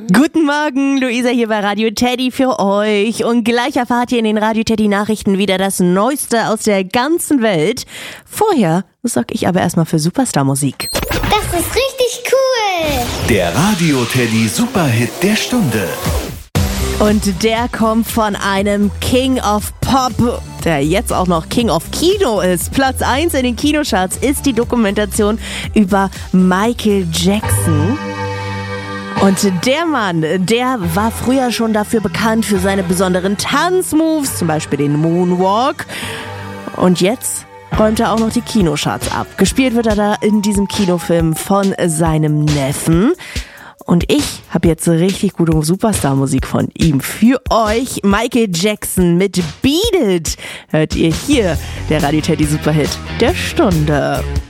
Guten Morgen, Luisa hier bei Radio Teddy für euch. Und gleich erfahrt ihr in den Radio Teddy Nachrichten wieder das Neueste aus der ganzen Welt. Vorher sorge ich aber erstmal für Superstar-Musik. Das ist richtig cool. Der Radio Teddy Superhit der Stunde. Und der kommt von einem King of Pop, der jetzt auch noch King of Kino ist. Platz 1 in den Kinocharts ist die Dokumentation über Michael Jackson. Und der Mann, der war früher schon dafür bekannt für seine besonderen Tanzmoves, zum Beispiel den Moonwalk. Und jetzt räumt er auch noch die Kinocharts ab. Gespielt wird er da in diesem Kinofilm von seinem Neffen. Und ich habe jetzt richtig gute Superstar-Musik von ihm für euch. Michael Jackson mit Beat It hört ihr hier, der Radio Teddy Superhit der Stunde.